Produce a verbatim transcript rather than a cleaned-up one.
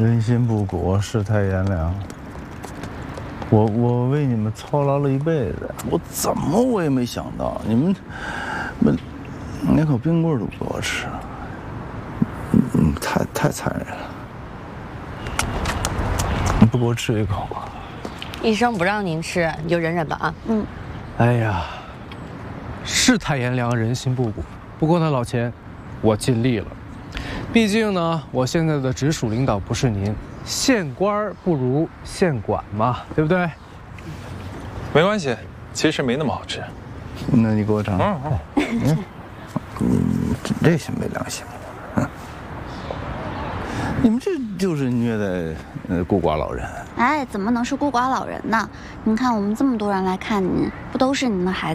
人心不古，世态炎凉。我我为你们操劳了一辈子，我怎么我也没想到你们，们连口冰棍都不给我吃，嗯，太太残忍了。你不给我吃一口吗？ 医生不让您吃，你就忍忍吧啊。嗯。 哎呀，世态炎凉，人心不古。不过呢，老钱，我尽力了。毕竟呢，我现在的直属领导不是您。 县官不如县管嘛，对不对？ 没关系，其实没那么好吃。 那你给我尝尝。嗯，嗯，这些没良心。嗯，你们这就是虐待呃孤寡老人。 哎，怎么能是孤寡老人呢？您看我们这么多人来看您，不都是您的孩子？